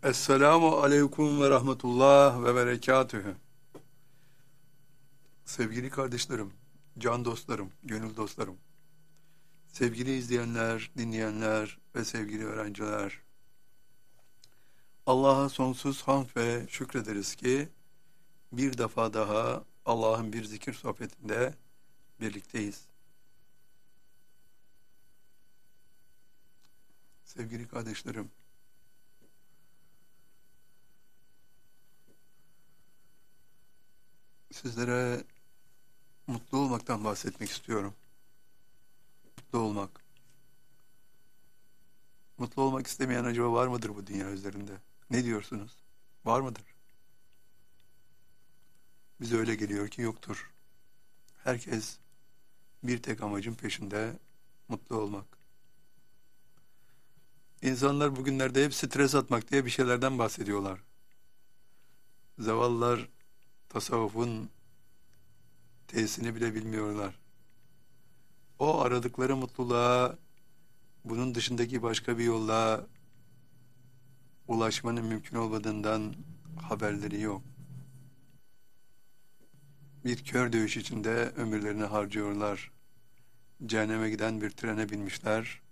Esselamu aleyküm ve rahmetullah ve berekatühü. Sevgili kardeşlerim, can dostlarım, gönül dostlarım, sevgili izleyenler, dinleyenler ve sevgili öğrenciler, Allah'a sonsuz hamd ve şükrederiz ki bir defa daha Allah'ın bir zikir sohbetinde birlikteyiz. Sevgili kardeşlerim, sizlere mutlu olmaktan bahsetmek istiyorum. Mutlu olmak. Mutlu olmak istemeyen acaba var mıdır bu dünya üzerinde? Ne diyorsunuz? Var mıdır? Bize öyle geliyor ki yoktur. Herkes bir tek amacın peşinde, mutlu olmak. İnsanlar bugünlerde hep stres atmak diye bir şeylerden bahsediyorlar. Zavallılar tasavvufun tesisini bile bilmiyorlar. O aradıkları mutluluğa bunun dışındaki başka bir yolla ulaşmanın mümkün olmadığından haberleri yok. Bir kör dövüş içinde ömürlerini harcıyorlar. Cehenneme giden bir trene binmişler.